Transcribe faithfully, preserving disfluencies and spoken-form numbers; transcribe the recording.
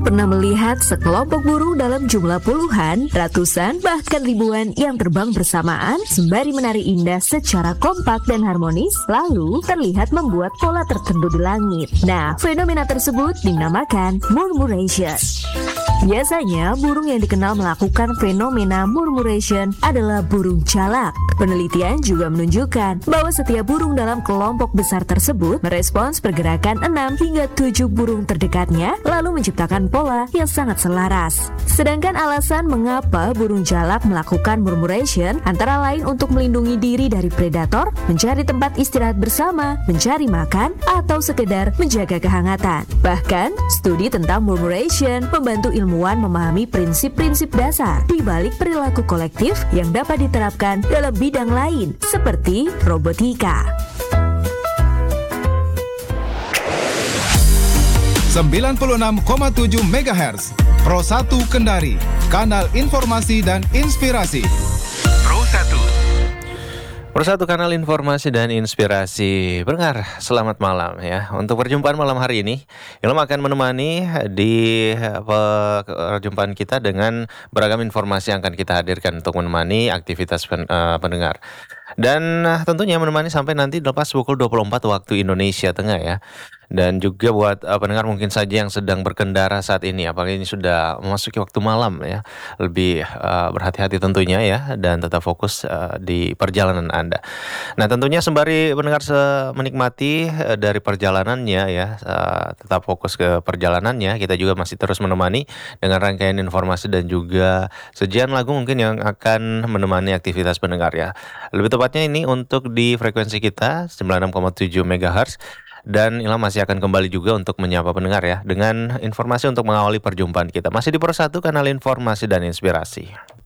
pernah melihat sekelompok burung dalam jumlah puluhan, ratusan, bahkan ribuan yang terbang bersamaan sembari menari indah secara kompak dan harmonis, lalu terlihat membuat pola tertentu di langit. Nah, fenomena tersebut dinamakan murmuration. Biasanya, burung yang dikenal melakukan fenomena murmuration adalah burung jalak. Penelitian juga menunjukkan bahwa setiap burung dalam kelompok besar tersebut merespons pergerakan enam hingga tujuh burung terdekatnya, lalu menciptakan pola yang sangat selaras. Sedangkan alasan mengapa burung jalak melakukan murmuration antara lain untuk melindungi diri dari predator, mencari tempat istirahat bersama, mencari makan, atau sekedar menjaga kehangatan. Bahkan, studi tentang murmuration membantu ilmuwan memahami prinsip-prinsip dasar di balik perilaku kolektif yang dapat diterapkan dalam bidang lain, seperti robotika. sembilan puluh enam koma tujuh megahertz Pro satu Kendari, kanal informasi dan inspirasi. Pro satu. Pro satu kanal informasi dan inspirasi. Pendengar, selamat malam ya. Untuk perjumpaan malam hari ini, Ilham akan menemani di perjumpaan kita dengan beragam informasi yang akan kita hadirkan untuk menemani aktivitas pen, uh, pendengar. Dan uh, tentunya menemani sampai nanti lepas pukul dua puluh empat waktu Indonesia Tengah ya. Dan juga buat uh, pendengar mungkin saja yang sedang berkendara saat ini, apalagi ini sudah memasuki waktu malam ya, lebih uh, berhati-hati tentunya ya, dan tetap fokus uh, di perjalanan Anda. Nah tentunya sembari pendengar menikmati uh, dari perjalanannya ya, uh, tetap fokus ke perjalanannya, kita juga masih terus menemani dengan rangkaian informasi dan juga sajian lagu mungkin yang akan menemani aktivitas pendengar ya. Lebih tepatnya ini untuk di frekuensi kita sembilan puluh enam koma tujuh megahertz. Dan Ilham masih akan kembali juga untuk menyapa pendengar ya dengan informasi untuk mengawali perjumpaan kita. Masih di Pro satu kanal informasi dan inspirasi.